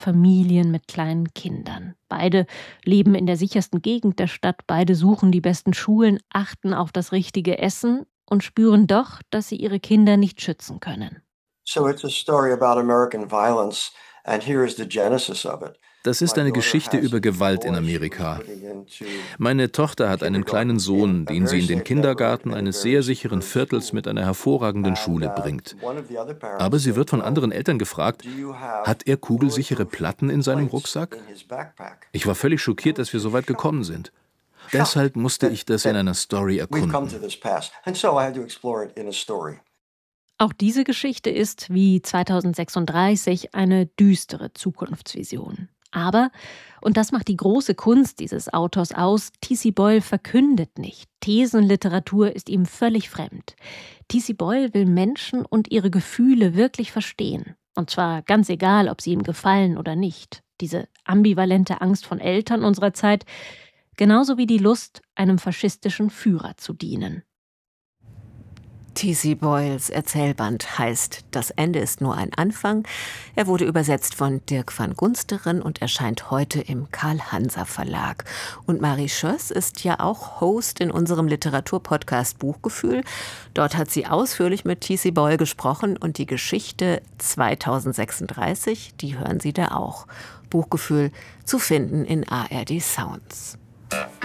Familien mit kleinen Kindern. Beide leben in der sichersten Gegend der Stadt, beide suchen die besten Schulen, achten auf das richtige Essen und spüren doch, dass sie ihre Kinder nicht schützen können. So it's a story about American violence, and here is the genesis of it. Das ist eine Geschichte über Gewalt in Amerika. Meine Tochter hat einen kleinen Sohn, den sie in den Kindergarten eines sehr sicheren Viertels mit einer hervorragenden Schule bringt. Aber sie wird von anderen Eltern gefragt, hat er kugelsichere Platten in seinem Rucksack? Ich war völlig schockiert, dass wir so weit gekommen sind. Deshalb musste ich das in einer Story erkunden. Auch diese Geschichte ist, wie 2036, eine düstere Zukunftsvision. Aber, und das macht die große Kunst dieses Autors aus, T.C. Boyle verkündet nicht. Thesenliteratur ist ihm völlig fremd. T.C. Boyle will Menschen und ihre Gefühle wirklich verstehen. Und zwar ganz egal, ob sie ihm gefallen oder nicht. Diese ambivalente Angst von Eltern unserer Zeit, genauso wie die Lust, einem faschistischen Führer zu dienen. T.C. Boyles Erzählband heißt »Das Ende ist nur ein Anfang«. Er wurde übersetzt von Dirk van Gunsteren und erscheint heute im Karl-Hanser-Verlag. Und Marie Schöss ist ja auch Host in unserem Literaturpodcast Buchgefühl. Dort hat sie ausführlich mit T.C. Boyle gesprochen und die Geschichte 2036, die hören Sie da auch. Buchgefühl zu finden in ARD Sounds.